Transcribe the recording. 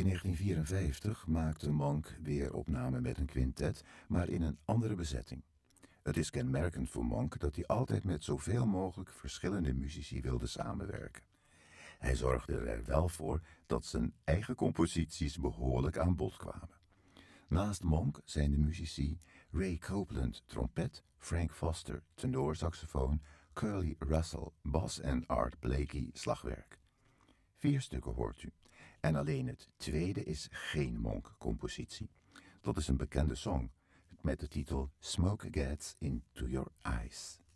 In 1954 maakte Monk weer opname met een quintet, maar in een andere bezetting. Het is kenmerkend voor Monk dat hij altijd met zoveel mogelijk verschillende muzici wilde samenwerken. Hij zorgde er wel voor dat zijn eigen composities behoorlijk aan bod kwamen. Naast Monk zijn de muzici Ray Copeland, trompet, Frank Foster, tenorsaxofoon, Curly Russell, bas en Art Blakey, slagwerk. 4 stukken hoort u. En alleen het tweede is geen Monk-compositie. Dat is een bekende song met de titel Smoke Gets Into Your Eyes.